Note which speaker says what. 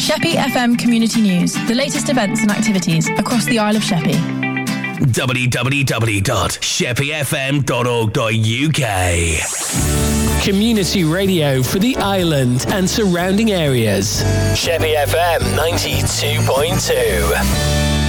Speaker 1: Sheppey FM Community News, the latest events and activities across the Isle of Sheppey.
Speaker 2: www.sheppeyfm.org.uk. Community radio for the island and surrounding areas. Sheppey FM 92.2.